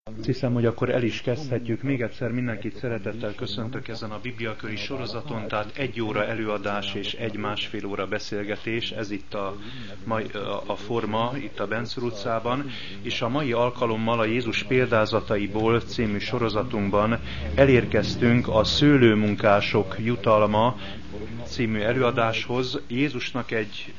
Azt hiszem, hogy akkor el is kezdhetjük. Még egyszer mindenkit szeretettel köszöntök ezen a bibliaköri sorozaton, tehát 1 óra előadás és 1-1,5 óra beszélgetés, ez itt a forma, itt a Benzur utcában, és a mai alkalommal a Jézus példázataiból című sorozatunkban elérkeztünk a Szőlőmunkások jutalma című előadáshoz. Jézusnak egy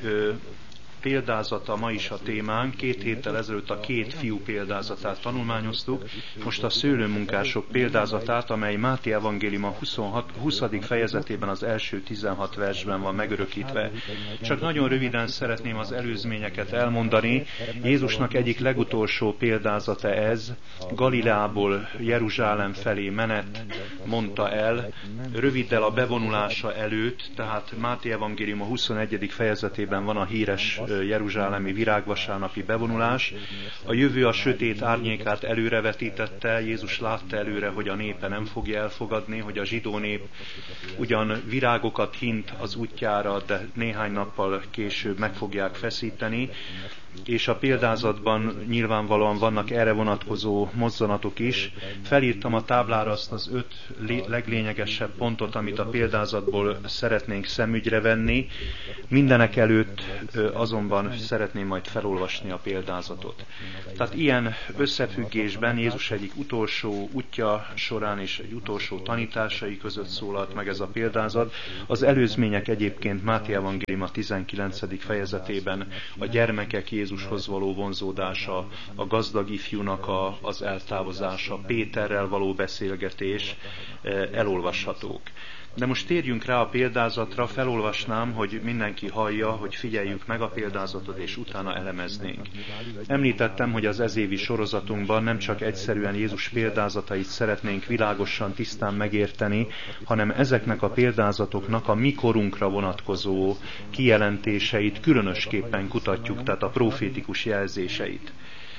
példázata ma is a témánk. 2 héttel ezelőtt a 2 fiú példázatát tanulmányoztuk, most a szőlőmunkások példázatát, amely Máté evangélium a 20. fejezetében az első 16 versben van megörökítve. Csak nagyon röviden szeretném az előzményeket elmondani. Jézusnak egyik legutolsó példázata ez, Galileából Jeruzsálem felé menet mondta el, röviddel a bevonulása előtt, tehát Máté evangélium a 21. fejezetében van a híres jeruzsálemi virágvasárnapi bevonulás. A jövő a sötét árnyékát előrevetítette, Jézus látta előre, hogy a népe nem fogja elfogadni, hogy a zsidó nép ugyan virágokat hint az útjára, de néhány nappal később meg fogják feszíteni, és a példázatban nyilvánvalóan vannak erre vonatkozó mozzanatok is. Felírtam a táblára azt az 5 leglényegesebb pontot, amit a példázatból szeretnénk szemügyre venni. Mindenek előtt azonban szeretném majd felolvasni a példázatot. Tehát ilyen összefüggésben Jézus egyik utolsó útja során és egy utolsó tanításai között szólalt meg ez a példázat. Az előzmények egyébként Máté evangélium a 19. fejezetében a gyermekek Jézushoz való vonzódása, a gazdag ifjúnak az eltávozása, Péterrel való beszélgetés elolvashatók. De most térjünk rá a példázatra, felolvasnám, hogy mindenki hallja, hogy figyeljük meg a példázatot, és utána elemeznénk. Említettem, hogy az ezévi sorozatunkban nem csak egyszerűen Jézus példázatait szeretnénk világosan, tisztán megérteni, hanem ezeknek a példázatoknak a mi korunkra vonatkozó kijelentéseit különösképpen kutatjuk, tehát a profétikus jelzéseit.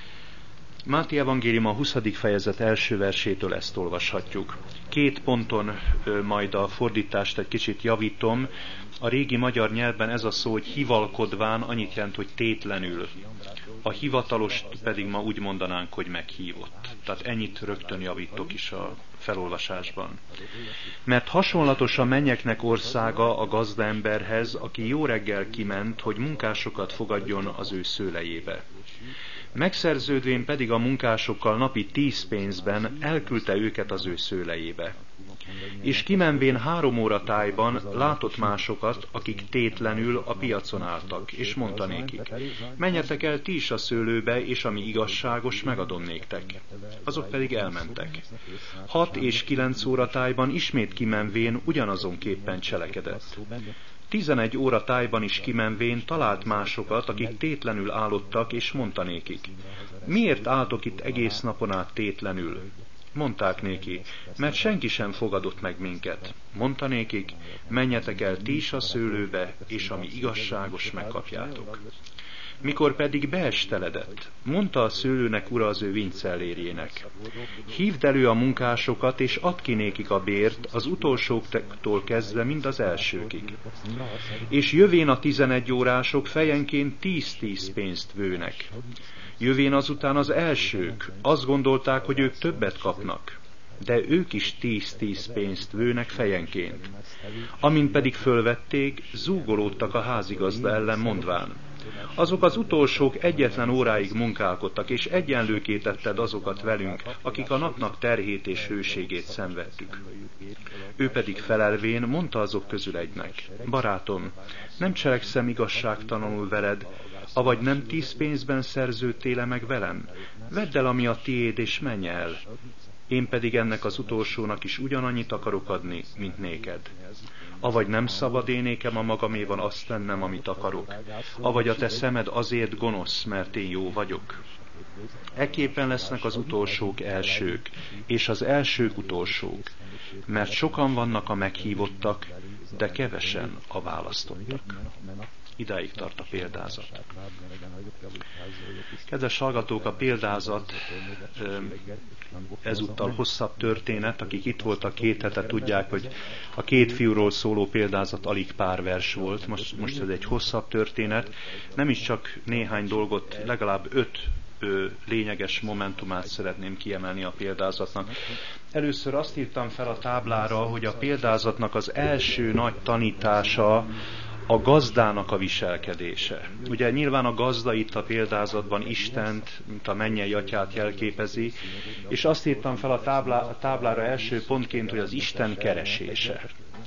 Máté evangélium a 20. fejezet első versétől ezt olvashatjuk. 2 ponton majd a fordítást egy kicsit javítom. A régi magyar nyelvben ez a szó, hogy hivalkodván, annyit jelent, hogy tétlenül. A hivatalos pedig ma úgy mondanánk, hogy meghívott. Tehát ennyit rögtön javítok is a felolvasásban. Mert hasonlatos a mennyeknek országa a gazdaemberhez, aki jó reggel kiment, hogy munkásokat fogadjon az ő szőlejébe. Megszerződvén pedig a munkásokkal napi 10 pénzben elküldte őket az ő szőlejébe. És kimenvén 3 óra tájban látott másokat, akik tétlenül a piacon álltak, és mondta nékik: menjetek el ti is a szőlőbe, és ami igazságos, megadom néktek. Azok pedig elmentek. 6 és 9 óra tájban ismét kimenvén ugyanazonképpen cselekedett. 11 óra tájban is kimenvén talált másokat, akik tétlenül állottak, és mondta nékik: miért álltok itt egész napon át tétlenül? Mondták néki: mert senki sem fogadott meg minket. Mondta nékik: menjetek el ti is a szőlőbe, és ami igazságos, megkapjátok. Mikor pedig beesteledett, mondta a szőlőnek ura az ő vincellérjének: hívd elő a munkásokat, és add ki nékik a bért, az utolsóktól kezdve mind az elsőkig. És jövén a 11 órások fejenként 10-10 pénzt vőnek. Jövén azután az elsők, azt gondolták, hogy ők többet kapnak, de ők is 10-10 pénzt vőnek fejenként. Amint pedig fölvették, zúgolódtak a házigazda ellen, mondván: azok az utolsók egyetlen óráig munkálkodtak, és egyenlőké tetted azokat velünk, akik a napnak terhét és hőségét szenvedtük. Ő pedig felelvén mondta azok közül egynek: barátom, nem cselekszem igazságtalanul veled, avagy nem 10 pénzben szerződtél meg velem? Vedd el, ami a tiéd, és menj el. Én pedig ennek az utolsónak is ugyanannyit akarok adni, mint néked. Avagy nem szabad én nékem a magaméban azt tennem, amit akarok, avagy a te szemed azért gonosz, mert én jó vagyok. Ekképpen lesznek az utolsók elsők, és az elsők utolsók, mert sokan vannak a meghívottak, de kevesen a választottak. Idáig tart a példázat. Kedves hallgatók, a példázat ezúttal hosszabb történet. Akik itt voltak 2 hete, tudják, hogy a 2 fiúról szóló példázat alig pár vers volt. Most ez egy hosszabb történet. Nem is csak néhány dolgot, legalább 5 lényeges momentumát szeretném kiemelni a példázatnak. Először azt írtam fel a táblára, hogy a példázatnak az első nagy tanítása a gazdának a viselkedése. Ugye nyilván a gazda itt a példázatban Istent, mint a mennyei atyát jelképezi, és azt írtam fel a táblára első pontként, hogy az Isten keresése.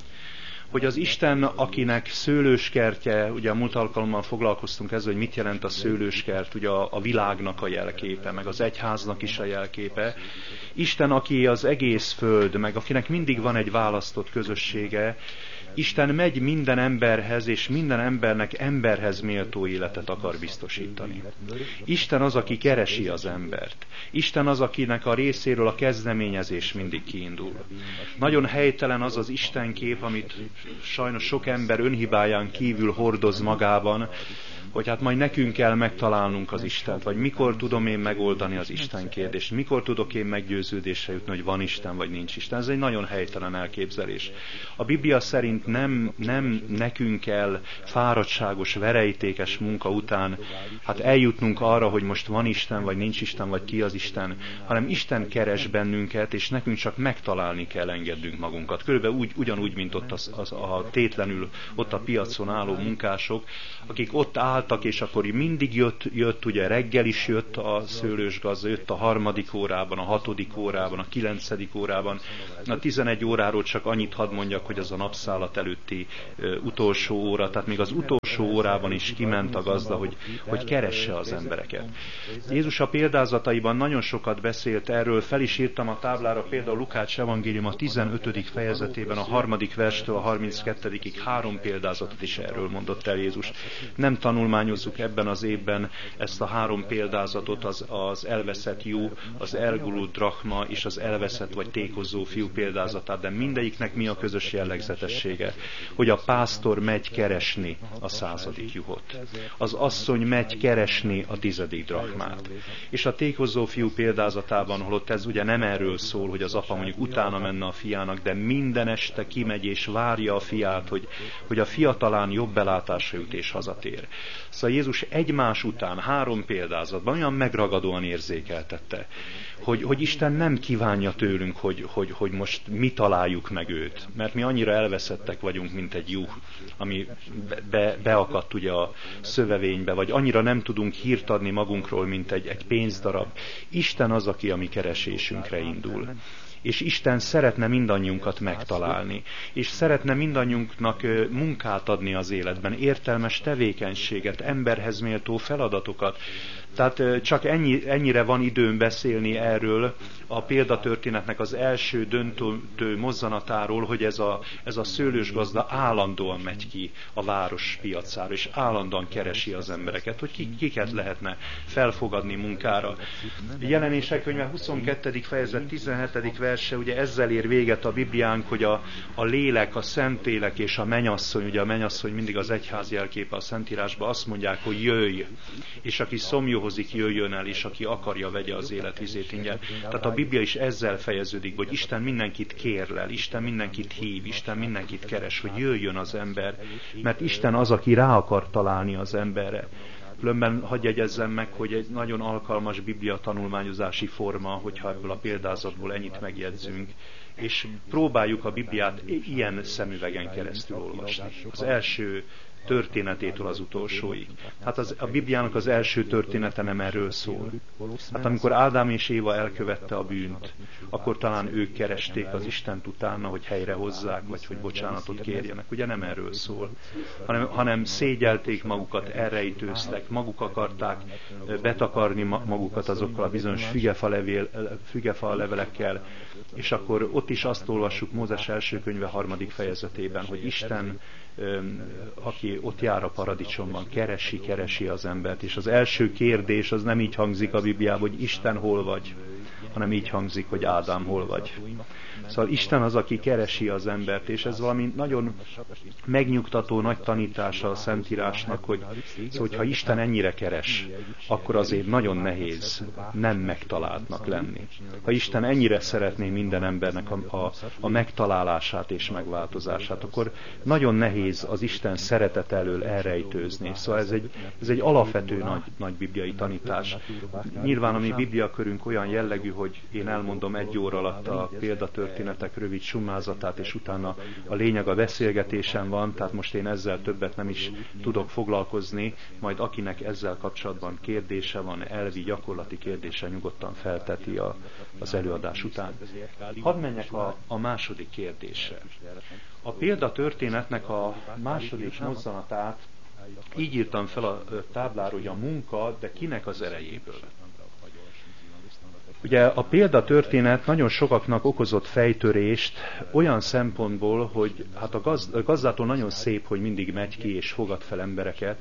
Hogy az Isten, akinek szőlőskertje, ugye a múlt alkalommal foglalkoztunk ezzel, hogy mit jelent a szőlőskert, ugye a világnak a jelképe, meg az egyháznak is a jelképe. Isten, aki az egész föld, meg akinek mindig van egy választott közössége, Isten megy minden emberhez, és minden embernek emberhez méltó életet akar biztosítani. Isten az, aki keresi az embert. Isten az, akinek a részéről a kezdeményezés mindig kiindul. Nagyon helytelen az az Istenkép, amit sajnos sok ember önhibáján kívül hordoz magában, hogy hát majd nekünk kell megtalálnunk az Istent, vagy mikor tudom én megoldani az Isten kérdést, mikor tudok én meggyőződésre jutni, hogy van Isten, vagy nincs Isten. Ez egy nagyon helytelen elképzelés. A Biblia szerint nem nekünk kell fáradtságos, verejtékes munka után hát eljutnunk arra, hogy most van Isten, vagy nincs Isten, vagy ki az Isten, hanem Isten keres bennünket, és nekünk csak megtalálni kell, engednünk magunkat. Körülbelül ugyanúgy, mint ott a tétlenül ott a piacon álló munkások, akik ott álltak, és akkor mindig jött, ugye reggel is jött a szőlősgazda, jött a 3. órában, a 6. órában, a 9. órában. A 11 óráról csak annyit hadd mondjak, hogy az a napszállat előtti utolsó óra, tehát még az utolsó órában is kiment a gazda, hogy keresse az embereket. Jézus a példázataiban nagyon sokat beszélt erről, fel is írtam a táblára például Lukács evangélium a 15. fejezetében, a 3. verstől a 32-ig 3 példázatot is erről mondott el Jézus. Nem tanulmányozzuk ebben az évben ezt a 3 példázatot, az elveszett jó, az elgulult drachma és az elveszett vagy tékozó fiú példázatát, de mindegyiknek mi a közös jellegzetessége? Hogy a pásztor megy keresni a 100. juhot. Az asszony megy keresni a 10. drachmát. És a tékozó fiú példázatában, holott ez ugye nem erről szól, hogy az apa mondjuk utána menne a fiának, de minden este kimegy és várja a fiát, hogy a fia talán jobb belátásra jut és hazatér. Szóval Jézus egymás után 3 példázatban olyan megragadóan érzékeltette, hogy Isten nem kívánja tőlünk, hogy most mi találjuk meg őt. Mert mi annyira elveszettek vagyunk, mint egy juh, ami beakadt ugye a szövevénybe, vagy annyira nem tudunk hírt adni magunkról, mint egy pénzdarab. Isten az, aki a mi keresésünkre indul. És Isten szeretne mindannyiunkat megtalálni, és szeretne mindannyiunknak munkát adni az életben, értelmes tevékenységet, emberhez méltó feladatokat. Tehát csak ennyire van időm beszélni erről a példatörténetnek az első döntő mozzanatáról, hogy ez a szőlősgazda állandóan megy ki a város piacára, és állandóan keresi az embereket, hogy kiket lehetne felfogadni munkára. Jelenések könyve 22. fejezet 17. verse, ugye ezzel ér véget a Bibliánk, hogy a lélek, a Szentlélek és a mennyasszony, ugye a mennyasszony mindig az egyház jelképe a Szentírásban, azt mondják, hogy jöjj, és aki szomjóhozik, jöjjön el, és aki akarja, vegye az életvizét ingyen. Tehát a Biblia is ezzel fejeződik, hogy Isten mindenkit kérlel, Isten mindenkit hív, Isten mindenkit keres, hogy jöjjön az ember, mert Isten az, aki rá akar találni az emberre. Különben hadd jegyezzem meg, hogy egy nagyon alkalmas Biblia tanulmányozási forma, hogyha ebből a példázatból ennyit megjegyzünk, és próbáljuk a Bibliát ilyen szemüvegen keresztül olvasni. Az első történetétől az utolsóig. Hát a Bibliának az első története nem erről szól. Hát amikor Ádám és Éva elkövette a bűnt, akkor talán ők keresték az Istent utána, hogy helyrehozzák, vagy hogy bocsánatot kérjenek. Ugye nem erről szól, hanem szégyelték magukat, elrejtőztek, maguk akarták betakarni magukat azokkal a bizonyos fügefa levelekkel, és akkor ott is azt olvassuk Mózes első könyve 3. fejezetében, hogy Isten, aki ott jár a paradicsomban, keresi az embert, és az első kérdés az nem így hangzik a Bibliában, hogy Isten hol vagy, hanem így hangzik, hogy Ádám, hol vagy. Szóval Isten az, aki keresi az embert, és ez valami nagyon megnyugtató nagy tanítása a Szentírásnak, hogy szóval, hogyha Isten ennyire keres, akkor azért nagyon nehéz nem megtaláltnak lenni. Ha Isten ennyire szeretné minden embernek a megtalálását és megváltozását, akkor nagyon nehéz az Isten szeretet elől elrejtőzni. Szóval ez egy alapvető nagy bibliai tanítás. Nyilván a mi bibliakörünk olyan jellegű, hogy én elmondom 1 óra alatt a példatörténetek rövid summázatát, és utána a lényeg a beszélgetésen van, tehát most én ezzel többet nem is tudok foglalkozni, majd akinek ezzel kapcsolatban kérdése van, elvi, gyakorlati kérdése, nyugodtan felteti az előadás után. Hadd menjek a második kérdésre. A példatörténetnek a második mozzanatát így írtam fel a táblára, hogy a munka, de kinek az erejéből. Ugye a példatörténet nagyon sokaknak okozott fejtörést olyan szempontból, hogy hát a gazdától nagyon szép, hogy mindig megy ki és fogad fel embereket,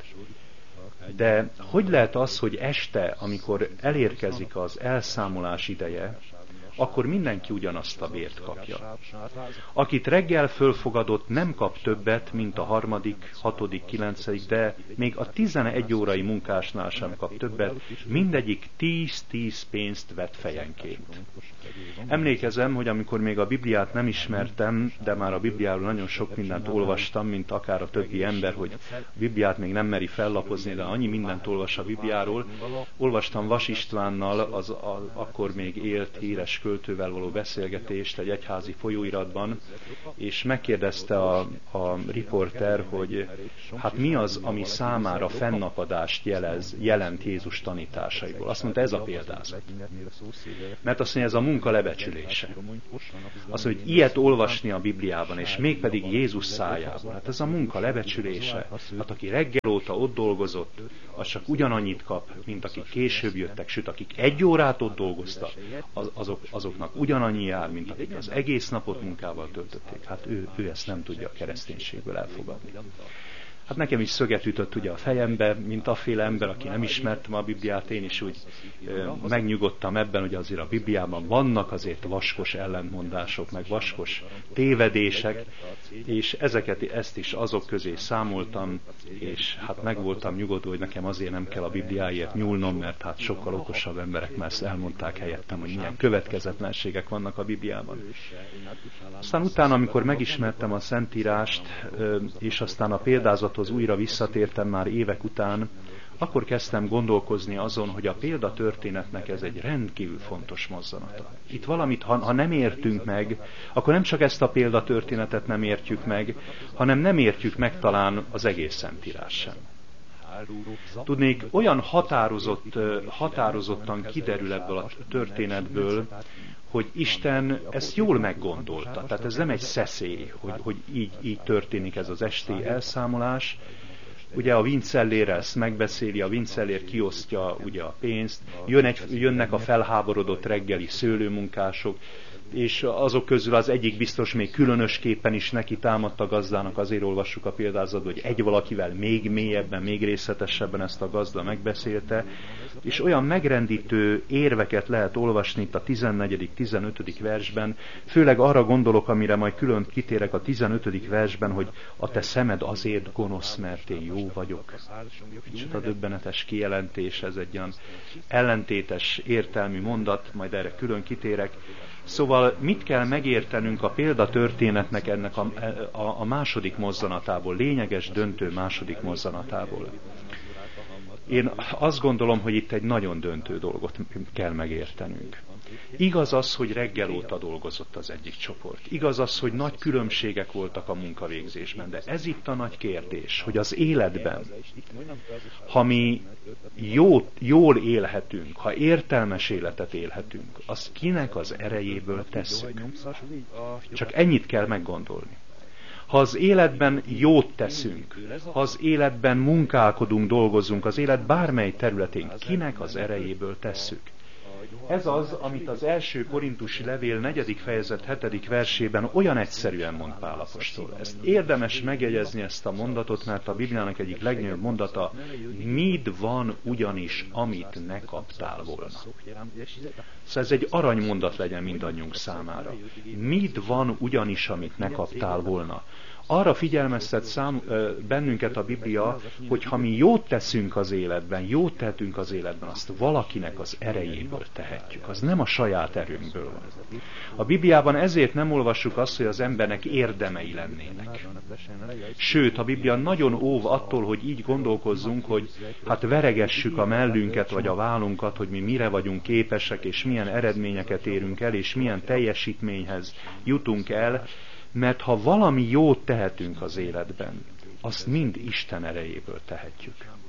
de hogy lehet az, hogy este, amikor elérkezik az elszámolás ideje, akkor mindenki ugyanazt a bért kapja. Akit reggel fölfogadott, nem kap többet, mint a 3., 6., 9., de még a 11 órai munkásnál sem kap többet, mindegyik 10 pénzt vett fejenként. Emlékezem, hogy amikor még a Bibliát nem ismertem, de már a Bibliáról nagyon sok mindent olvastam, mint akár a többi ember, hogy a Bibliát még nem meri fellapozni, de annyi mindent olvas a Bibliáról. Olvastam Vas Istvánnal, az akkor még élt híres költővel való beszélgetést egy egyházi folyóiratban, és megkérdezte a riporter, hogy hát mi az, ami számára fennapadást jelent Jézus tanításaiból. Azt mondta, ez a példázat. Mert azt mondja, ez a munka lebecsülése. Azt mondja, hogy ilyet olvasni a Bibliában, és mégpedig Jézus szájából. Hát ez a munka lebecsülése. Hát aki reggel óta ott dolgozott, az csak ugyanannyit kap, mint akik később jöttek, sőt, akik 1 órát ott dolgoztak, azoknak ugyanannyi jár, mint akik az egész napot munkával töltötték. Hát ő ezt nem tudja a kereszténységből elfogadni. Hát nekem is szöget ütött ugye a fejembe, mint afféle ember, aki nem ismertem a Bibliát, én is úgy megnyugodtam ebben, hogy azért a Bibliában vannak azért vaskos ellentmondások, meg vaskos tévedések, és ezt is azok közé számoltam, és hát meg voltam nyugodva, hogy nekem azért nem kell a Bibliáért nyúlnom, mert hát sokkal okosabb emberek már ezt elmondták helyettem, hogy milyen következetlenségek vannak a Bibliában. Aztán utána, amikor megismertem a Szentírást, és aztán a példázathoz újra visszatértem már évek után, akkor kezdtem gondolkozni azon, hogy a példatörténetnek ez egy rendkívül fontos mozzanata. Itt valamit, ha nem értünk meg, akkor nem csak ezt a példatörténetet nem értjük meg, hanem nem értjük meg talán az egész Szentírás sem. Tudnék, olyan határozottan kiderül ebből a történetből, hogy Isten ezt jól meggondolta. Tehát ez nem egy szeszély, hogy így történik ez az esti elszámolás. Ugye a vincellér ezt megbeszéli, a vincellér kiosztja ugye a pénzt, jönnek a felháborodott reggeli szőlőmunkások, és azok közül az egyik biztos még különösképpen is neki támadt a gazdának, azért olvassuk a példázatban, hogy egy valakivel még mélyebben, még részletesebben ezt a gazda megbeszélte, és olyan megrendítő érveket lehet olvasni itt a 14., 15. versben, főleg arra gondolok, amire majd külön kitérek a 15. versben, hogy a te szemed azért gonosz, mert én jó vagyok. Micsoda döbbenetes kijelentés, ez egy olyan ellentétes értelmű mondat, majd erre külön kitérek. Szóval mit kell megértenünk a példatörténetnek ennek a második mozzanatából, lényeges, döntő második mozzanatából? Én azt gondolom, hogy itt egy nagyon döntő dolgot kell megértenünk. Igaz az, hogy reggel óta dolgozott az egyik csoport. Igaz az, hogy nagy különbségek voltak a munkavégzésben, de ez itt a nagy kérdés, hogy az életben, ha mi jól élhetünk, ha értelmes életet élhetünk, az kinek az erejéből tesszük. Csak ennyit kell meggondolni. Ha az életben jót teszünk, ha az életben munkálkodunk, dolgozunk, az élet bármely területén, kinek az erejéből tesszük? Ez az, amit az első korintusi levél 4. fejezet 7. versében olyan egyszerűen mond Pál apostol. Ezt érdemes megjegyezni, ezt a mondatot, mert a Bibliának egyik legnagyobb mondata: mit van ugyanis, amit ne kaptál volna. Szóval ez egy aranymondat legyen mindannyiunk számára. Mit van ugyanis, amit ne kaptál volna. Arra figyelmeztet bennünket a Biblia, hogy ha mi jót teszünk az életben, jót tehetünk az életben, azt valakinek az erejéből tehetjük. Az nem a saját erőnkből van. A Bibliában ezért nem olvassuk azt, hogy az embernek érdemei lennének. Sőt, a Biblia nagyon óv attól, hogy így gondolkozzunk, hogy hát veregessük a mellünket vagy a vállunkat, hogy mi mire vagyunk képesek, és milyen eredményeket érünk el, és milyen teljesítményhez jutunk el, mert ha valami jót tehetünk az életben, azt mind Isten erejéből tehetjük.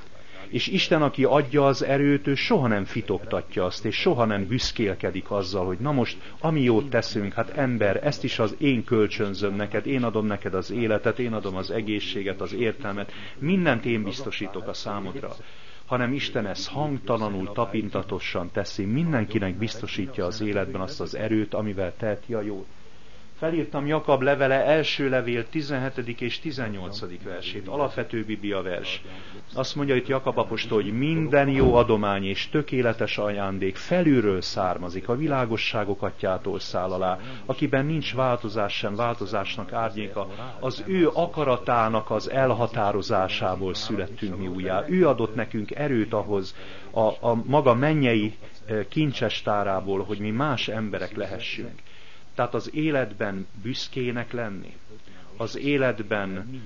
És Isten, aki adja az erőt, ő soha nem fitoktatja azt, és soha nem büszkélkedik azzal, hogy na most, ami jót teszünk, hát ember, ezt is az én kölcsönzöm neked, én adom neked az életet, én adom az egészséget, az értelmet, mindent én biztosítok a számodra. Hanem Isten ezt hangtalanul, tapintatosan teszi, mindenkinek biztosítja az életben azt az erőt, amivel teheti a jót. Felírtam Jakab levele első levél 17. és 18. versét, alapvető Biblia vers. Azt mondja itt Jakab apostol, hogy minden jó adomány és tökéletes ajándék felülről származik, a világosságok atyától száll alá, akiben nincs változás sem, változásnak árnyéka, az ő akaratának az elhatározásából születtünk mi újjá. Ő adott nekünk erőt ahhoz, a maga mennyei kincses tárából, hogy mi más emberek lehessünk. Tehát az életben büszkének lenni, az életben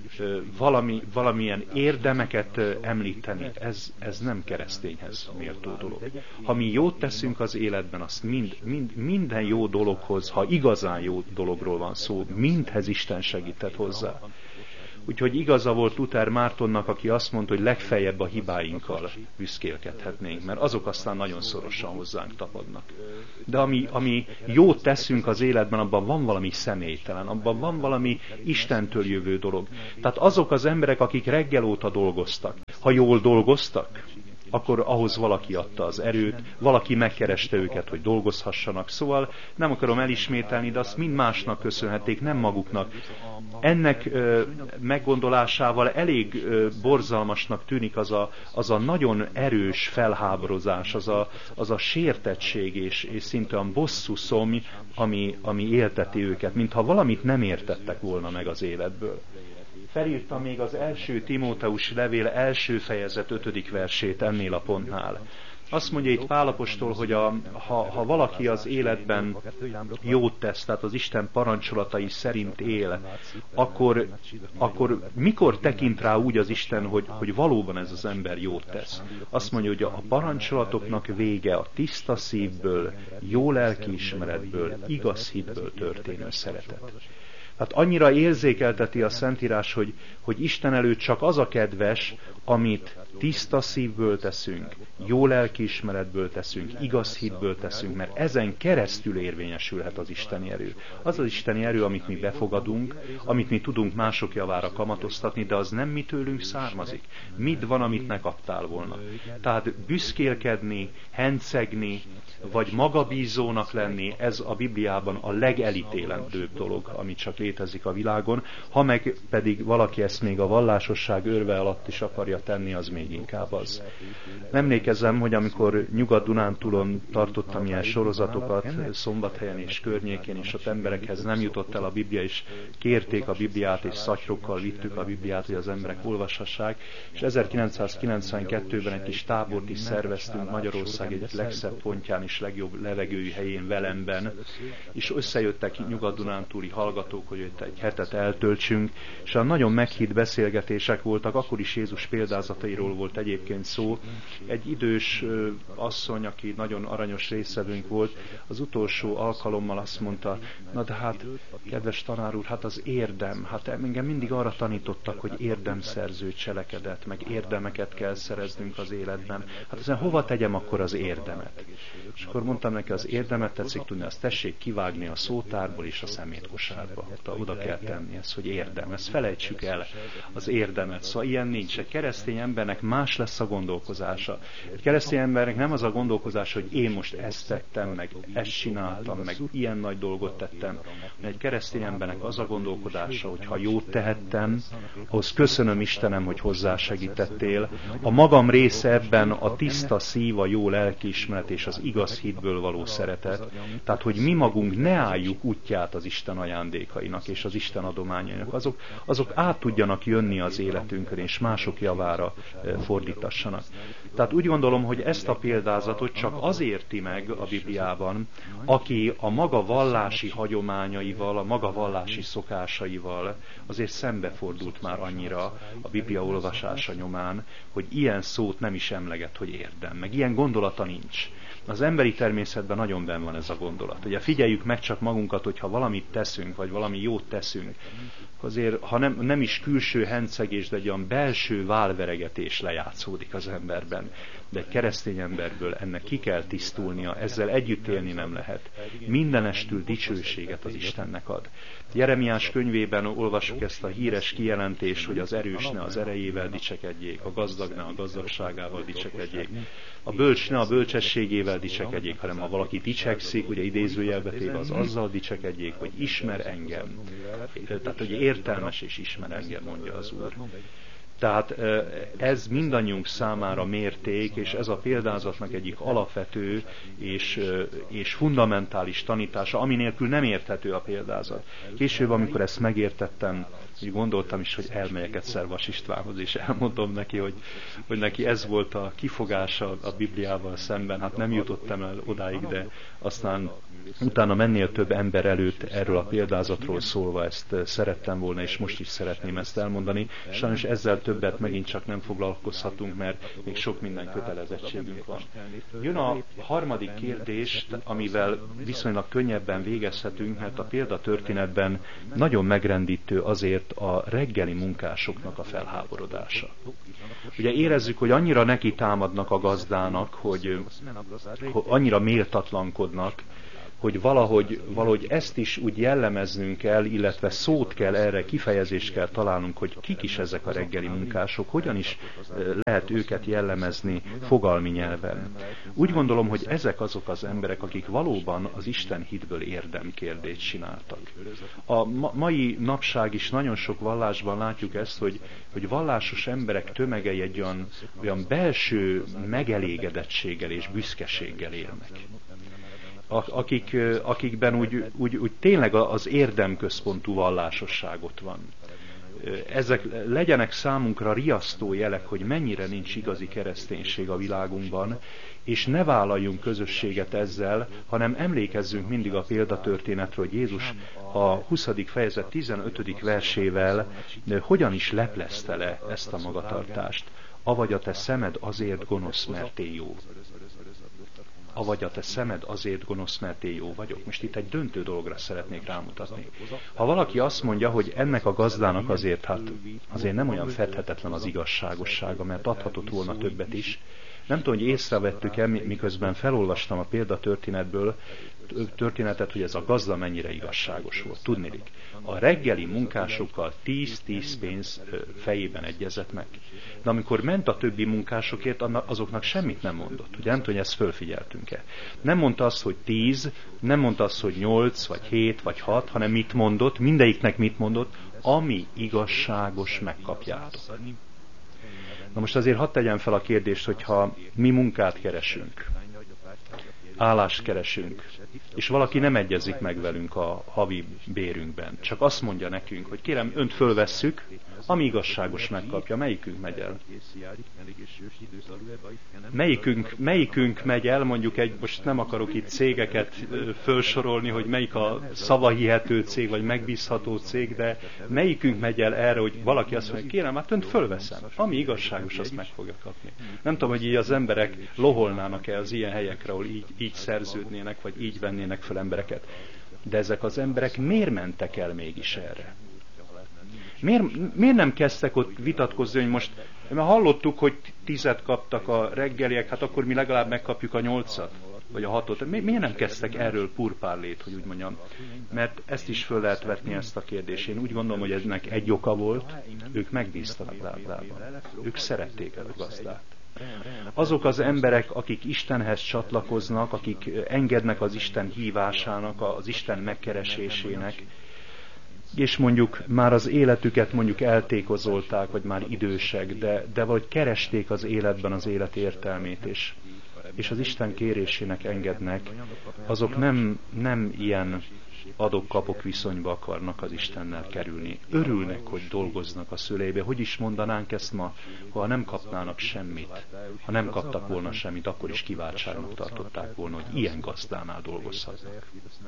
valamilyen érdemeket említeni, ez nem keresztényhez méltó dolog. Ha mi jót teszünk az életben, azt minden jó dologhoz, ha igazán jó dologról van szó, mindhez Isten segített hozzá. Úgyhogy igaza volt Luther Mártonnak, aki azt mondta, hogy legfeljebb a hibáinkkal büszkélkedhetnénk, mert azok aztán nagyon szorosan hozzánk tapadnak. De ami jót teszünk az életben, abban van valami személytelen, abban van valami Istentől jövő dolog. Tehát azok az emberek, akik reggel óta dolgoztak, ha jól dolgoztak, akkor ahhoz valaki adta az erőt, valaki megkereste őket, hogy dolgozhassanak. Szóval nem akarom elismételni, de azt mind másnak köszönhették, nem maguknak. Ennek meggondolásával elég borzalmasnak tűnik az a nagyon erős felháborozás, az a sértettség és szinte olyan bosszú szomj, ami élteti őket, mintha valamit nem értettek volna meg az életből. Felírtam még az első Timóteus levél első fejezet 5. versét ennél a pontnál. Azt mondja itt Pál apostol, hogy ha valaki az életben jót tesz, tehát az Isten parancsolatai szerint él, akkor mikor tekint rá úgy az Isten, hogy valóban ez az ember jót tesz? Azt mondja, hogy a parancsolatoknak vége a tiszta szívből, jó lelkiismeretből, igaz hitből történő szeretet. Tehát annyira érzékelteti a Szentírás, hogy Isten előtt csak az a kedves, amit tiszta szívből teszünk, jó lelkiismeretből teszünk, igaz hitből teszünk, mert ezen keresztül érvényesülhet az isteni erő. Az az isteni erő, amit mi befogadunk, amit mi tudunk mások javára kamatoztatni, de az nem mi tőlünk származik. Mit van, amit ne kaptál volna? Tehát büszkélkedni, hencegni, vagy magabízónak lenni, ez a Bibliában a legelítélendőbb dolog, ami csak létezik a világon, ha meg pedig valaki ezt még a vallásosság örve alatt is akarja tenni, az még inkább az. Emlékezem, hogy amikor Nyugat-Dunántúlon tartottam ilyen sorozatokat, Szombathelyen és környékén, és ott emberekhez nem jutott el a Biblia, és kérték a Bibliát, és szatyrokkal vittük a Bibliát, hogy az emberek olvashassák, és 1992-ben egy kis tábort is szerveztünk Magyarország egy legszebb pontján és legjobb levegői helyén, Velemben, és összejöttek Nyugat-Dunántúli hallgatók, hogy itt egy hetet eltöltsünk, és a nagyon meghitt beszélgetések voltak, akkor is Jézus példázatairól volt egyébként szó. Egy idős asszony, aki nagyon aranyos résztvevőnk volt, az utolsó alkalommal azt mondta, na de hát, kedves tanár úr, hát az érdem, hát engem mindig arra tanítottak, hogy érdemszerző cselekedet, meg érdemeket kell szereznünk az életben. Hát ezen hova tegyem akkor az érdemet? És akkor mondtam neki, az érdemet tetszik tudni, azt tessék kivágni a szótárból és a szemétkosárba. oda kell tenni ezt, hogy érdem. Ezt felejtsük el, az érdemet. Szóval ilyen nincs. Egy keresztény embernek más lesz a gondolkozása. Egy keresztény embernek nem az a gondolkozása, hogy én most ezt tettem, meg ezt csináltam, meg ilyen nagy dolgot tettem. Egy keresztény embernek az a gondolkodása, hogy ha jót tehettem, ahhoz köszönöm Istenem, hogy hozzásegítettél. A magam része ebben a tiszta szív, a jó lelkiismeret és az igaz hitből való szeretet. Tehát, hogy mi magunk ne álljuk útját az Isten ajándékainak és az Isten adományainak. Azok át tudjanak jönni az életünkön, és mások javára fordítassanak. Tehát úgy gondolom, hogy ezt a példázatot csak az érti meg a Bibliában, aki a maga vallási hagyományaival, a maga vallási szokásaival azért szembefordult már annyira a Biblia olvasása nyomán, hogy ilyen szót nem is emleget, hogy érdem, meg ilyen gondolata nincs. Az emberi természetben nagyon benn van ez a gondolat. Ugye figyeljük meg csak magunkat, hogyha valamit teszünk, vagy valami jót teszünk, azért, ha nem is külső hencegés, de egy olyan belső válveregetés lejátszódik az emberben. De egy keresztény emberből ennek ki kell tisztulnia, ezzel együtt élni nem lehet. Mindenestül dicsőséget az Istennek ad. Jeremiás könyvében olvasjuk ezt a híres kijelentést, hogy az erős ne az erejével dicsekedjék, a gazdag ne a gazdagságával dicsekedjék, a bölcs ne a bölcsességével dicsekedjék, hanem ha valaki dicsekszik, ugye idézőjelbe téve, az azzal dicsekedjék, hogy ismer engem. Tehát, hogy értelmes és ismer engem, mondja az Úr. Tehát ez mindannyiunk számára mérték, és ez a példázatnak egyik alapvető és fundamentális tanítása, ami nélkül nem érthető a példázat. Később, amikor ezt megértettem, úgy gondoltam is, hogy elmegyek egyszer Vas Istvánhoz, és elmondom neki, hogy neki ez volt a kifogása a Bibliával szemben. Hát nem jutottam el odáig, de aztán utána mennél több ember előtt erről a példázatról szólva ezt szerettem volna, és most is szeretném ezt elmondani. Sajnos ezzel többet megint csak nem foglalkozhatunk, mert még sok minden kötelezettségünk van. Jön a harmadik kérdés, amivel viszonylag könnyebben végezhetünk, mert a példatörténetben nagyon megrendítő azért a reggeli munkásoknak a felháborodása. Ugye érezzük, hogy annyira neki támadnak a gazdának, hogy annyira méltatlankodnak, hogy valahogy ezt is úgy jellemeznünk kell, illetve szót kell erre, kifejezést kell találnunk, hogy kik is ezek a reggeli munkások, hogyan is lehet őket jellemezni fogalmi nyelven. Úgy gondolom, hogy ezek azok az emberek, akik valóban az Isten hitből érdemkérdést csináltak. A mai napság is nagyon sok vallásban látjuk ezt, hogy vallásos emberek tömegei egy olyan belső megelégedettséggel és büszkeséggel élnek. Akikben úgy tényleg az érdemközpontú vallásosságot van. Ezek legyenek számunkra riasztó jelek, hogy mennyire nincs igazi kereszténység a világunkban, és ne vállaljunk közösséget ezzel, hanem emlékezzünk mindig a példatörténetről, hogy Jézus a 20. fejezet 15. versével hogyan is leplezte le ezt a magatartást. Avagy a te szemed azért gonosz, mert én jó. Avagy a te szemed azért gonosz, mert én jó vagyok. Most itt egy döntő dologra szeretnék rámutatni. Ha valaki azt mondja, hogy ennek a gazdának azért nem olyan fedhetetlen az igazságossága, mert adhatott volna többet is, nem tudom, hogy észrevettük-e, miközben felolvastam a történetet, hogy ez a gazda mennyire igazságos volt. Tudniillik, a reggeli munkásokkal 10 pénz fejében egyezett meg. De amikor ment a többi munkásokért, azoknak semmit nem mondott. Ugye nem tudom, hogy ezt fölfigyeltünk-e. Nem mondta azt, hogy 10, nem mondta azt, hogy 8, vagy 7, vagy 6, hanem mit mondott, mindegyiknek mit mondott, ami igazságos, megkapjátok. Na most azért hadd tegyem fel a kérdést, hogyha mi munkát keresünk, állást keresünk, és valaki nem egyezik meg velünk a havi bérünkben, csak azt mondja nekünk, hogy kérem, önt fölvesszük, ami igazságos megkapja, melyikünk megy el? Melyikünk megy el, mondjuk most nem akarok itt cégeket felsorolni, hogy melyik a szavahihető cég, vagy megbízható cég, de melyikünk megy el erre, hogy valaki azt mondja, kérem, hát önt fölveszem, ami igazságos, azt meg fogja kapni. Nem tudom, hogy így az emberek loholnának-e az ilyen helyekre, ahol így szerződnének, vagy így vennének föl embereket. De ezek az emberek miért mentek el mégis erre? Miért nem kezdtek ott vitatkozni, hogy most, mert hallottuk, hogy 10 kaptak a reggeliek, hát akkor mi legalább megkapjuk a 8. vagy a 6-ot. Miért nem kezdtek erről purpárlét, hogy úgy mondjam? Mert ezt is föl lehet vetni, ezt a kérdést. Én úgy gondolom, hogy ennek egy oka volt, ők megbíztak lábában. Ők szerették el a gazdát. Azok az emberek, akik Istenhez csatlakoznak, akik engednek az Isten hívásának, az Isten megkeresésének, és mondjuk már az életüket mondjuk eltékozolták, vagy már idősek, de vagy keresték az életben az élet értelmét, és az Isten kérésének engednek, azok nem ilyen adok-kapok viszonyba akarnak az Istennel kerülni. Örülnek, hogy dolgoznak a szüleibe. Hogy is mondanánk ezt ma, ha nem kapnának semmit, ha nem kaptak volna semmit, akkor is kiváltságnak tartották volna, hogy ilyen gazdánál dolgozhatnak.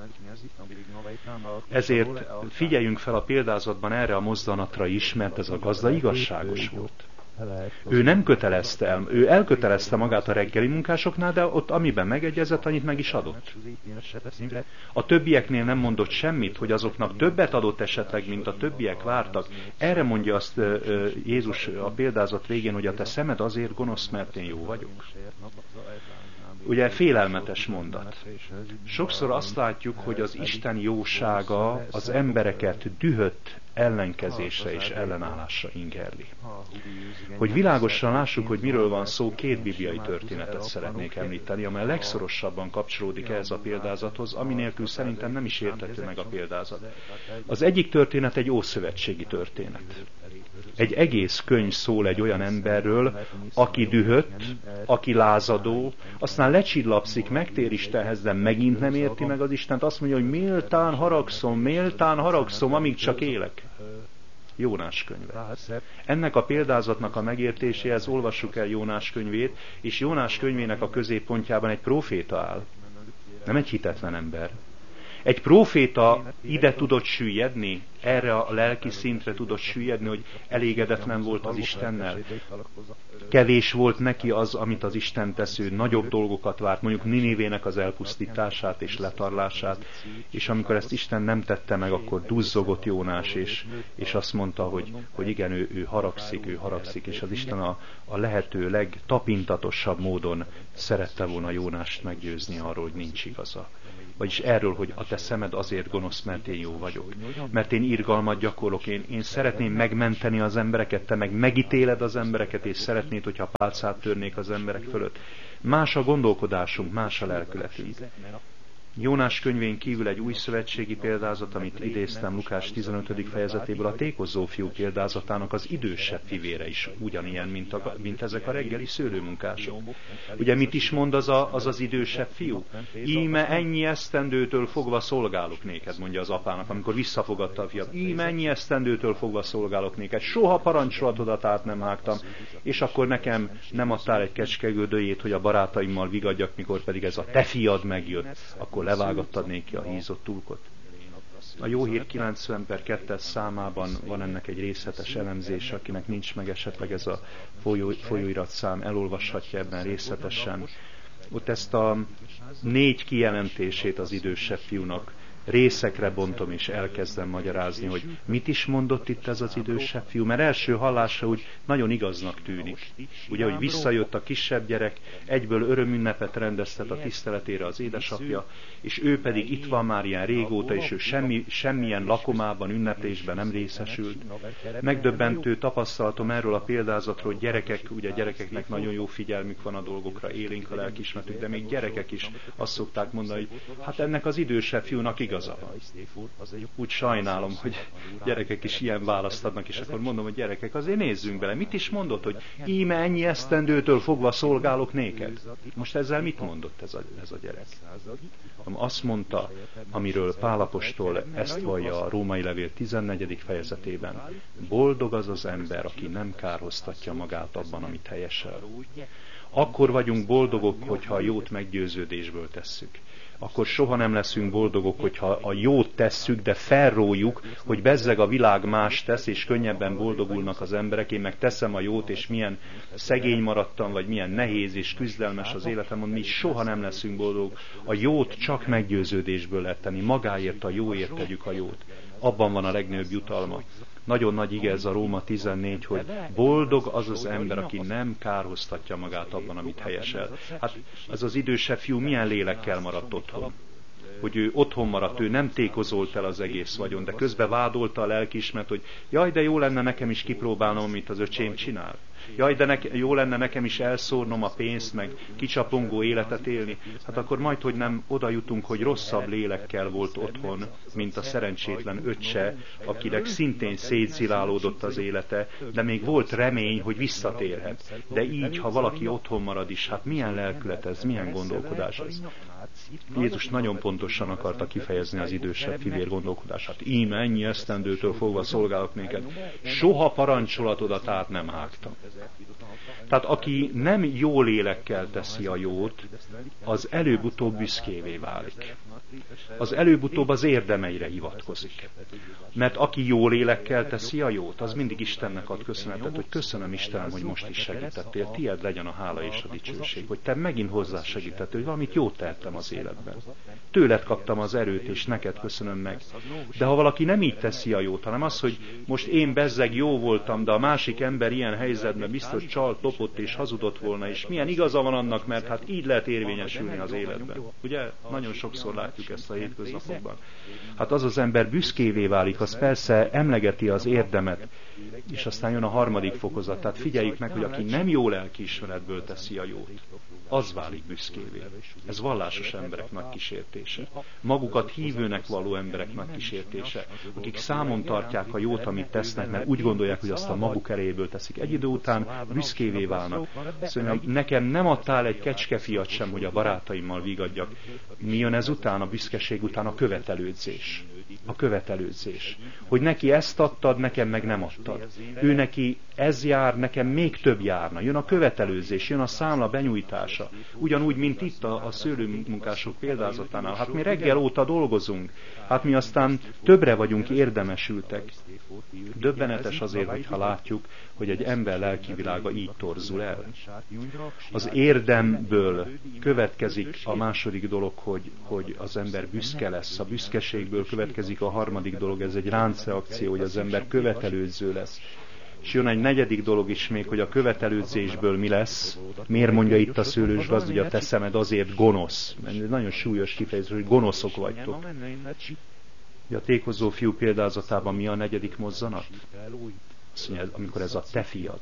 Ezért figyeljünk fel a példázatban erre a mozzanatra is, mert ez a gazda igazságos volt. Ő nem kötelezte el, ő elkötelezte magát a reggeli munkásoknál, de ott amiben megegyezett, annyit meg is adott. A többieknél nem mondott semmit, hogy azoknak többet adott esetleg, mint a többiek vártak. Erre mondja azt Jézus a példázat végén, hogy a te szemed azért gonosz, mert én jó vagyok. Ugye félelmetes mondat. Sokszor azt látjuk, hogy az Isten jósága az embereket dühött ellenkezésre és ellenállásra ingerli. Hogy világosan lássuk, hogy miről van szó, 2 bibliai történetet szeretnék említeni, amely legszorosabban kapcsolódik ehhez a példázathoz, ami nélkül szerintem nem is érthető meg a példázat. Az egyik történet egy ószövetségi történet. Egy egész könyv szól egy olyan emberről, aki dühött, aki lázadó, aztán lecsillapszik, megtér Istenhez, de megint nem érti meg az Istent, azt mondja, hogy méltán haragszom, amíg csak élek. Jónás könyve. Ennek a példázatnak a megértéséhez olvassuk el Jónás könyvét, és Jónás könyvének a középpontjában egy próféta áll. Nem egy hitetlen ember. Egy próféta ide tudott süllyedni, erre a lelki szintre tudott süllyedni, hogy elégedetlen volt az Istennel. Kevés volt neki az, amit az Isten tesz, ő nagyobb dolgokat várt, mondjuk Ninivének az elpusztítását és letarlását, és amikor ezt Isten nem tette meg, akkor duzzogott Jónás, és azt mondta, hogy igen, ő haragszik, és az Isten a lehető legtapintatosabb módon szerette volna Jónást meggyőzni arról, hogy nincs igaza. Vagyis erről, hogy a te szemed azért gonosz, mert én jó vagyok. Mert én irgalmat gyakorlok, én szeretném megmenteni az embereket, te meg megítéled az embereket, és szeretnéd, hogyha pálcát törnék az emberek fölött. Más a gondolkodásunk, más a lelkületünk. Jónás könyvén kívül egy új szövetségi példázat, amit idéztem Lukás 15. fejezetéből, a tékozó fiú példázatának az idősebb fivére is ugyanilyen, mint ezek a reggeli szőlőmunkások. Ugye mit is mond az idősebb fiú? Íme ennyi esztendőtől fogva szolgálok néked, mondja az apának, amikor visszafogadta a fiat. Íme ennyi esztendőtől fogva szolgálok néked, soha parancsolatodat át nem hágtam, és akkor nekem nem adtál egy kecskegődőjét, hogy a barátaimmal vigadjak, mikor pedig ez a te fiad megjött, akkor levágattad néki a hízott tulkot. A Jó Hír 90/2 számában van ennek egy részletes elemzése, akinek nincs meg esetleg ez a folyóiratszám, elolvashatja ebben részletesen. Ott ezt a 4 kijelentését az idősebb fiúnak részekre bontom és elkezdem magyarázni, hogy mit is mondott itt ez az idősebb fiú, mert első hallásra úgy nagyon igaznak tűnik. Ugye, hogy visszajött a kisebb gyerek, egyből örömünnepet rendeztet a tiszteletére az édesapja, és ő pedig itt van már ilyen régóta, és ő semmilyen lakomában, ünneplésben nem részesült. Megdöbbentő tapasztalatom erről a példázatról, hogy gyerekeknek nagyon jó figyelmük van a dolgokra, élénk a lelkiismeretük, de még gyerekek is azt szokták mondani, hogy hát ennek az idősebb fiúnak igaza van. Úgy sajnálom, hogy gyerekek is ilyen választ adnak, és akkor mondom, hogy gyerekek, azért nézzünk bele. Mit is mondott, hogy íme ennyi esztendőtől fogva szolgálok néked? Most ezzel mit mondott ez a gyerek? Azt mondta, amiről Pál apostol ezt vallja a Római levél 14. fejezetében. Boldog az az ember, aki nem kárhoztatja magát abban, amit helyesel. Akkor vagyunk boldogok, hogyha a jót meggyőződésből tesszük. Akkor soha nem leszünk boldogok, hogyha a jót tesszük, de felrójuk, hogy bezzeg a világ más tesz, és könnyebben boldogulnak az emberek, én meg teszem a jót, és milyen szegény maradtam, vagy milyen nehéz és küzdelmes az életem, mi soha nem leszünk boldogok. A jót csak meggyőződésből lehet tenni, magáért, a jóért tegyük a jót. abban van a legnagyobb jutalma. Nagyon nagy ige ez a Róma 14, hogy boldog az az ember, aki nem kárhoztatja magát abban, amit helyesel. Hát ez az idősebb fiú milyen lélekkel maradt otthon? Hogy ő otthon maradt, ő nem tékozolt el az egész vagyon, de közben vádolta a lelkiismert, hogy jaj, de jó lenne nekem is kipróbálnom, amit az öcsém csinál. Jaj, de jó lenne nekem is elszórnom a pénzt, meg kicsapongó életet élni. Hát akkor majd, hogy nem oda jutunk, hogy rosszabb lélekkel volt otthon, mint a szerencsétlen öccse, akinek szintén szétszilálódott az élete, de még volt remény, hogy visszatérhet. De így, ha valaki otthon marad is, hát milyen lelkület ez, milyen gondolkodás ez? Jézus nagyon pontosan akarta kifejezni az idősebb fivér gondolkodását. Íme ennyi esztendőtől fogva szolgálok néked. Soha parancsolatodat át nem hágtam. Tehát aki nem jó lélekkel teszi a jót, az előbb-utóbb büszkévé válik. Az előbb-utóbb az érdemeire hivatkozik. Mert aki jó lélekkel teszi a jót, az mindig Istennek ad köszönetet, hogy köszönöm Istenem, hogy most is segítettél, tiéd legyen a hála és a dicsőség, hogy te megint hozzá segítettél, hogy valamit jót tettem az életben. Tőled kaptam az erőt, és neked köszönöm meg. De ha valaki nem így teszi a jót, hanem az, hogy most én bezzeg jó voltam, de a másik ember ilyen helyzetben biztos csalt, lopott és hazudott volna, és milyen igaza van annak, mert hát így lehet érvényesülni az életben. Ugye? Nagyon sokszor látjuk ezt a hétköznapokban. Hát az az ember büszkévé válik, az persze emlegeti az érdemet, és aztán jön a harmadik fokozat. Tehát figyeljük meg, hogy aki nem jó lelkiismeretből teszi a jót, az válik büszkévé. Ez vallásos emberek nagy kísértése. Magukat hívőnek való emberek nagy kísértése, akik számon tartják a jót, amit tesznek, mert úgy gondolják, hogy azt a maguk erejéből teszik. Egy idő után büszkévé válnak. Szóval nekem nem adtál egy kecskefiat sem, hogy a barátaimmal vigadjak. Mi jön ez után, a büszkeség után? A követelődzés. A követelődzés. Hogy neki ezt adtad, nekem meg nem adtad. Ő neki ez jár, nekem még több járna. Jön a követelőzés, jön a számla benyújtása. Ugyanúgy, mint itt a szőlőmunkások példázatánál. Hát mi reggel óta dolgozunk. Hát mi aztán többre vagyunk érdemesültek. Döbbenetes azért, hogyha látjuk, hogy egy ember lelkivilága így torzul el. Az érdemből következik a második dolog, hogy az ember büszke lesz. A büszkeségből következik a harmadik dolog, ez egy láncreakció, hogy az ember követelődző lesz. És jön egy negyedik dolog is még, hogy a követelődzésből mi lesz. Miért mondja itt a szőlős gazda, hogy a te szemed azért gonosz? Mert ez nagyon súlyos kifejezés, hogy gonoszok vagytok. A tékozó fiú példázatában mi a negyedik mozzanat? Azt mondja, amikor ez a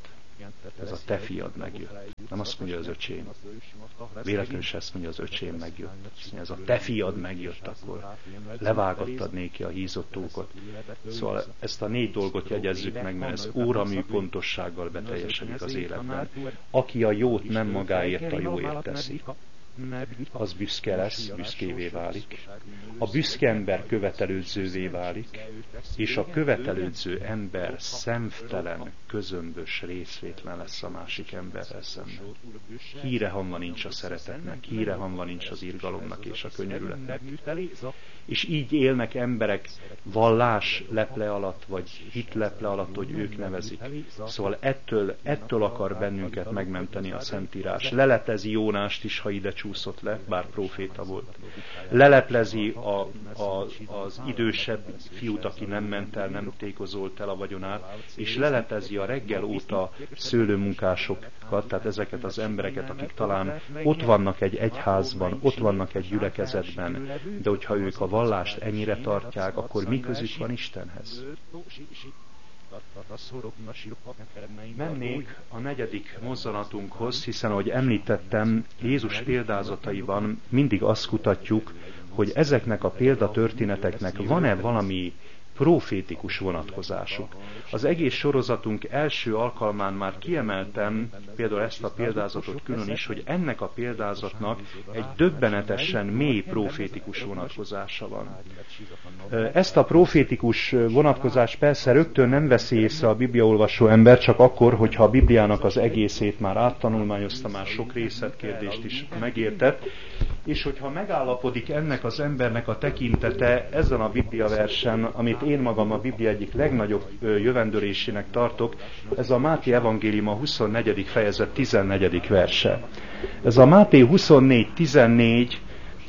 te fiad megjött. Nem azt mondja az öcsém. Véletlenül se azt mondja az öcsém megjött. Azt mondja, ez a te fiad megjött, akkor levágattad néki a hízott tókot. Szóval ezt a 4 dolgot jegyezzük meg, mert ez óramű pontossággal beteljesedik az életben. Aki a jót nem magáért, a jóért teszi, az büszke lesz, büszkévé válik. A büszke ember követelődzővé válik, és a követelődző ember szemtelen, közömbös, részvétlen lesz a másik emberrel szemben. Hírehamva nincs a szeretetnek, hírehamva nincs az irgalomnak és a könyörületnek. És így élnek emberek vallás leple alatt, vagy hit leple alatt, hogy ők nevezik. Szóval ettől akar bennünket megmenteni a Szentírás. Leleplezi Jónást is, ha ide csúszott le, bár próféta volt. Leleplezi az idősebb fiút, aki nem ment el, nem tékozolt el a vagyonát, és leleplezi a reggel óta szőlőmunkásokat, tehát ezeket az embereket, akik talán ott vannak egy egyházban, ott vannak egy gyülekezetben, de hogyha ők a vallást ennyire tartják, akkor mi közük van Istenhez? Mennék a negyedik mozzanatunkhoz, hiszen ahogy említettem, Jézus példázataiban mindig azt kutatjuk, hogy ezeknek a példatörténeteknek van-e valami profétikus vonatkozásuk. Az egész sorozatunk első alkalmán már kiemeltem például ezt a példázatot külön is, hogy ennek a példázatnak egy döbbenetesen mély profétikus vonatkozása van. Ezt a profétikus vonatkozást persze rögtön nem veszi észre a bibliaolvasó ember, csak akkor, hogyha a Bibliának az egészét már áttanulmányozta, már sok részletkérdést is megértett, és hogyha megállapodik ennek az embernek a tekintete ezen a Biblia versen, amit én magam a Biblia egyik legnagyobb jövendölésének tartok, ez a Máté evangélium a 24. fejezet 14. verse. Ez a Máté 24.14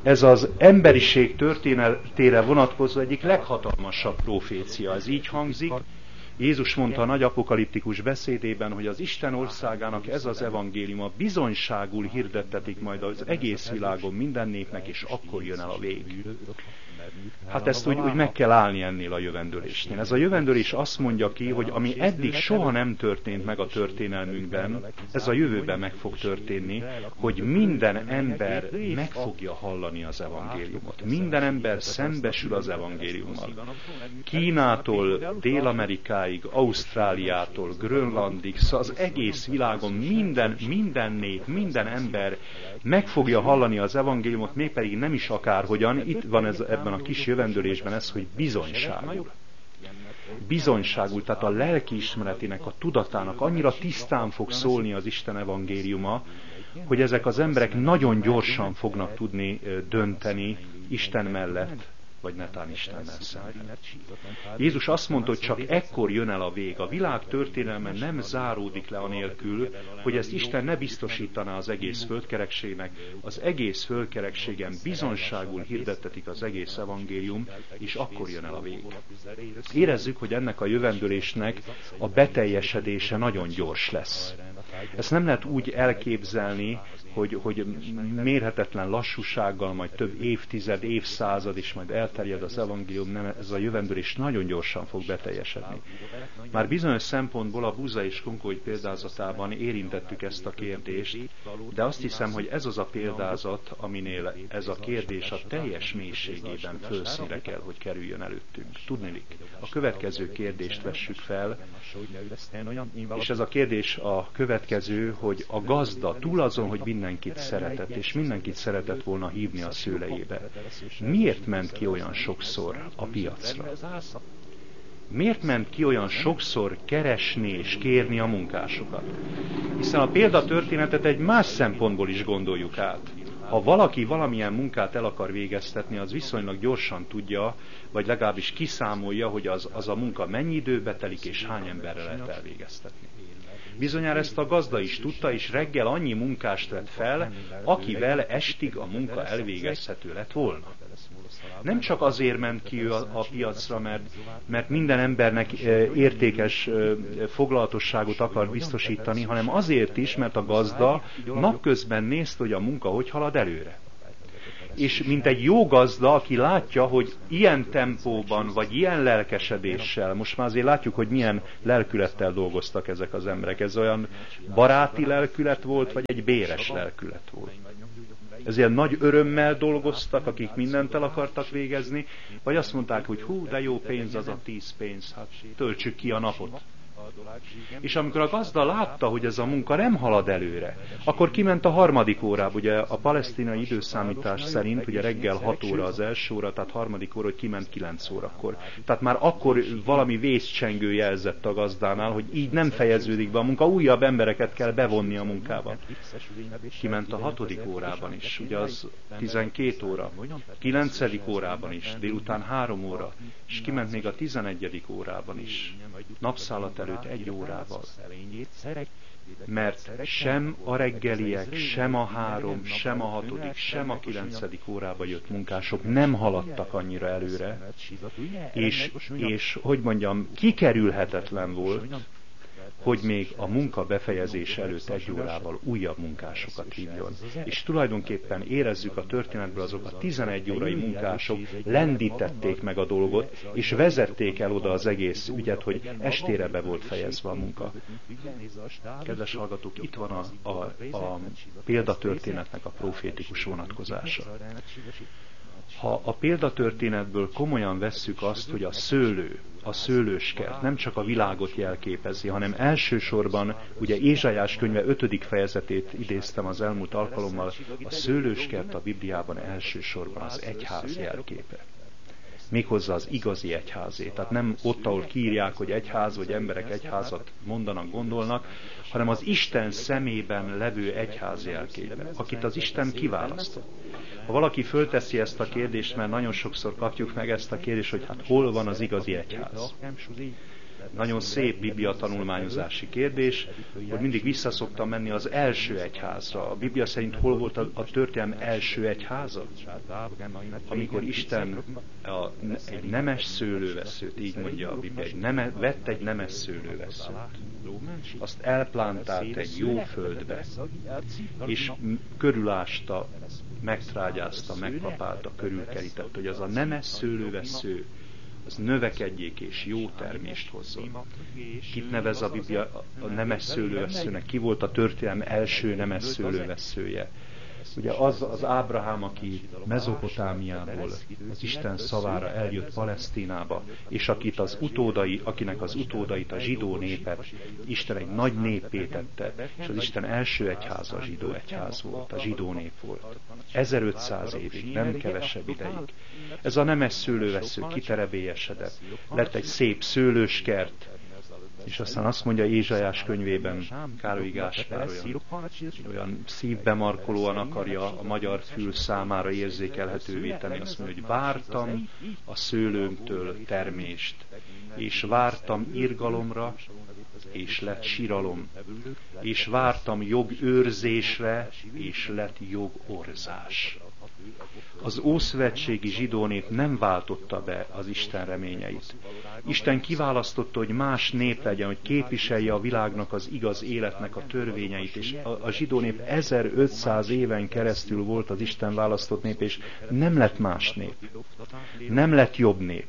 Ez az emberiség történetére vonatkozó egyik leghatalmasabb profécia. Ez így hangzik. Jézus mondta a nagy apokaliptikus beszédében, hogy az Isten országának ez az evangéliuma bizonyságul hirdettetik majd az egész világon minden népnek, és akkor jön el a vég. Hát ezt úgy meg kell állni ennél a jövendőlésnél. Ez a jövendőlés azt mondja ki, hogy ami eddig soha nem történt meg a történelmünkben, ez a jövőben meg fog történni, hogy minden ember meg fogja hallani az evangéliumot. Minden ember szembesül az evangéliummal. Kínától Dél-Amerikáig, Ausztráliától, Grönlandig, szóval az egész világon minden nép, minden ember meg fogja hallani az evangéliumot, mégpedig nem is akárhogyan. Itt van ebben a kis jövendőlésben ez, hogy bizonyságul. Bizonyságul, tehát a lelkiismeretének, a tudatának annyira tisztán fog szólni az Isten evangéliuma, hogy ezek az emberek nagyon gyorsan fognak tudni dönteni Isten mellett, vagy netán Istennel szemben. Jézus azt mondta, hogy csak ekkor jön el a vég. A világ történelme nem záródik le anélkül, hogy ezt Isten ne biztosítaná az egész földkerekségnek. Az egész földkerekségen bizonságul hirdettetik az egész evangélium, és akkor jön el a vég. Érezzük, hogy ennek a jövendőlésnek a beteljesedése nagyon gyors lesz. Ezt nem lehet úgy elképzelni, hogy mérhetetlen lassúsággal, majd több évtized, évszázad is majd elterjed az evangélium, nem, ez a jövendőlés nagyon gyorsan fog beteljesedni. Már bizonyos szempontból a Buza és Konkói példázatában érintettük ezt a kérdést, de azt hiszem, hogy ez az a példázat, aminél ez a kérdés a teljes mélységében fölszínre kell, hogy kerüljön előttünk. Tudniillik, a következő kérdést vessük fel, és ez a kérdés a következő, hogy a gazda túl azon, hogy mindenkit szeretett, és mindenkit szeretett volna hívni a szőlejébe, miért ment ki olyan sokszor a piacra? Miért ment ki olyan sokszor keresni és kérni a munkásokat? Hiszen a példatörténetet egy más szempontból is gondoljuk át. Ha valaki valamilyen munkát el akar végeztetni, az viszonylag gyorsan tudja, vagy legalábbis kiszámolja, hogy az a munka mennyi időbe telik, és hány emberre lehet elvégeztetni. Bizonyára ezt a gazda is tudta, és reggel annyi munkást vett fel, akivel estig a munka elvégezhető lett volna. Nem csak azért ment ki ő a piacra, mert minden embernek értékes foglalatosságot akar biztosítani, hanem azért is, mert a gazda napközben nézte, hogy a munka hogy halad előre. És mint egy jó gazda, aki látja, hogy ilyen tempóban, vagy ilyen lelkesedéssel, most már azért látjuk, hogy milyen lelkülettel dolgoztak ezek az emberek. Ez olyan baráti lelkület volt, vagy egy béres lelkület volt. Ezért nagy örömmel dolgoztak, akik mindent el akartak végezni, vagy azt mondták, hogy hú, de jó pénz az a 10 pénz, hát töltsük ki a napot. És amikor a gazda látta, hogy ez a munka nem halad előre, akkor kiment a harmadik órába. Ugye a palesztinai időszámítás szerint ugye reggel 6 óra az első óra, tehát harmadik óra, hogy kiment 9 órakor. Tehát már akkor valami vészcsengő jelzett a gazdánál, hogy így nem fejeződik be a munka, újabb embereket kell bevonni a munkába. Kiment a 6. órában is, ugye az 12 óra, 9. órában is, délután 3 óra, és kiment még a 11. órában is, napszállat előtt 1 órával. Mert sem a reggeliek, sem a 3, sem a 6., sem a 9. órába jött munkások nem haladtak annyira előre, és hogy mondjam, kikerülhetetlen volt, hogy még a munka befejezése előtt 1 órával újabb munkásokat hívjon. És tulajdonképpen érezzük a történetből, azok a 11 órai munkások lendítették meg a dolgot, és vezették el oda az egész ügyet, hogy estére be volt fejezve a munka. Kedves hallgatók, itt van a példatörténetnek a profétikus vonatkozása. Ha a példatörténetből komolyan vesszük azt, hogy a szőlőskert nem csak a világot jelképezi, hanem elsősorban, ugye Ézsaiás könyve 5. fejezetét idéztem az elmúlt alkalommal, a szőlőskert a Bibliában elsősorban az egyház jelképe. Méghozzá az igazi egyházé. Tehát nem ott, ahol kiírják, hogy egyház, vagy emberek egyházat mondanak, gondolnak, hanem az Isten szemében levő egyház jelképe, akit az Isten kiválasztott. Ha valaki fölteszi ezt a kérdést, mert nagyon sokszor kapjuk meg ezt a kérdést, hogy hát hol van az igazi egyház? nagyon szép Biblia tanulmányozási kérdés, hogy mindig visszaszoktam menni az első egyházra. A Biblia szerint hol volt a történelem első egyháza? Amikor Isten egy nemes szőlőveszőt, így mondja a Biblia, vett egy nemes szőlőveszőt, azt elplántált egy jó földbe, és körülásta, megtrágyázta, megpapálta, körülkerített, hogy az a nemes szőlővesző az növekedjék és jó termést hozzon. Kit nevez a Biblia a nemes szőlőveszőnek? Ki volt a történelem első nemes szőlőveszője? Ugye az Ábrahám, aki Mezopotámiából az Isten szavára eljött Palesztinába, és akinek az utódait, a zsidó népet Isten egy nagy néppé tette, és az Isten első egyháza a zsidó egyház volt, a zsidó nép volt. 1500 évig, nem kevesebb ideig. Ez a nemes szőlővesző kiterebélyesedett, lett egy szép szőlőskert, és aztán azt mondja Ézsaiás könyvében Károly Gáspár olyan szívbemarkolóan akarja a magyar fül számára érzékelhetővé tenni. Azt mondja, hogy vártam a szőlőmtől termést, és vártam irgalomra, és lett siralom, és vártam jogőrzésre, és lett jogorzás. Az ószövetségi zsidó nép nem váltotta be az Isten reményeit. Isten kiválasztotta, hogy más nép legyen, hogy képviselje a világnak az igaz életnek a törvényeit, és a zsidó nép 1500 éven keresztül volt az Isten választott nép, és nem lett más nép. Nem lett jobb nép.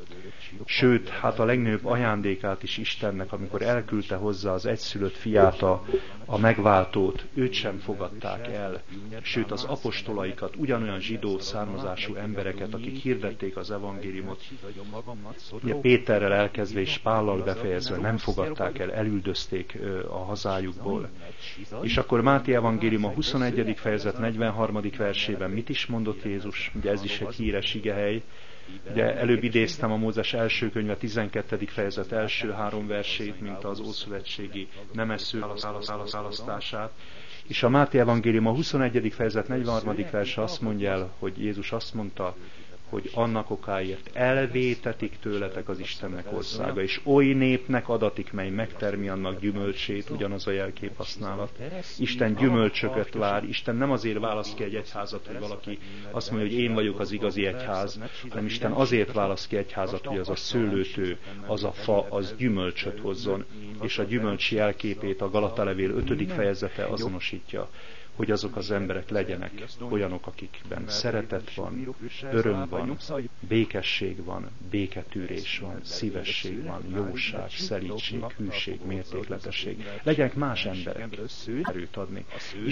Sőt, hát a legnagyobb ajándékát is Istennek, amikor elküldte hozzá az egyszülött fiát, a megváltót, őt sem fogadták el. Sőt, az apostolaikat, ugyanolyan zsidó származású embereket, akik hirdették az evangéliumot, ugye Péterrel elkezdve és Pállal befejezve nem fogadták el, elüldözték a hazájukból. És akkor Máté evangélium a 21. fejezet 43. versében mit is mondott Jézus? Ugye ez is egy híres igehely. Ugye előbb idéztem a Mózes első könyve 12. fejezet első 3 versét, mint az ószövetségi nemes szőlőválasztását. És a Máté evangélium a 21. fejezet 43. verse azt mondja el, hogy Jézus azt mondta, hogy annak okáért elvétetik tőletek az Istennek országa, és oly népnek adatik, mely megtermi annak gyümölcsét, ugyanaz a jelkép használat. Isten gyümölcsöket vár, Isten nem azért választ ki egy egyházat, hogy valaki azt mondja, hogy én vagyok az igazi egyház, hanem Isten azért választ ki egyházat, hogy az a szőlőtő, az a fa, az gyümölcsöt hozzon, és a gyümölcs jelképét a Galata levél 5. fejezete azonosítja, hogy azok az emberek legyenek olyanok, akikben szeretet van, öröm van, békesség van, béketűrés van, szívesség van, jóság, szelídség, hűség, mértékletesség. Legyenek más emberek, erőt adni.